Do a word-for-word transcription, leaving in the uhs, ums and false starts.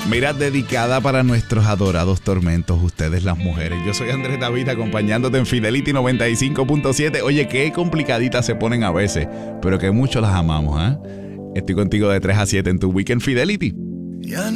Mira, dedicada para nuestros adorados tormentos, ustedes las mujeres. Yo soy Andrés David, acompañándote en Fidelity noventa y cinco punto siete. Oye, qué complicaditas se ponen a veces, pero que mucho las amamos, ¿eh? Estoy contigo de tres a siete en tu Weekend Fidelity. Ya no